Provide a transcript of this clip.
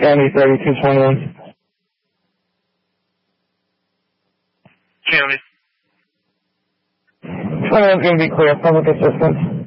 County 3221. County. 21's going to be clear. Public assistance.